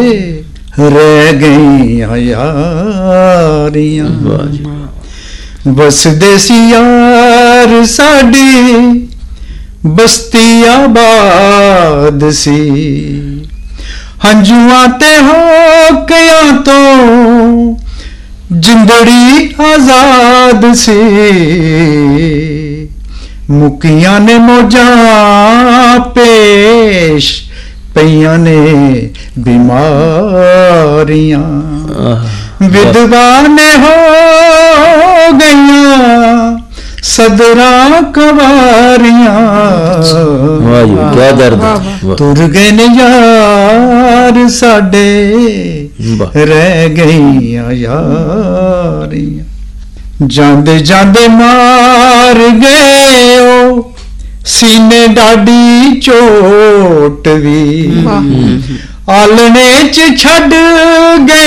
रह गईयां यारियां। बसदे सी यार साडी बस्ती आबाद सी, हंजुआं ते होकियां तो जिंदड़ी आजाद सी। मुकियां ने मौजां पेश पईयां ने बीमारियां, विधवा ने हो गईयां सदरा कवारियां। क्या दर्द। तुर गए ने यार साडे रह गईयां यारियां। जांदे जांदे मार गए ओ सीने डाडी चोट वी, आलने च छड़ गए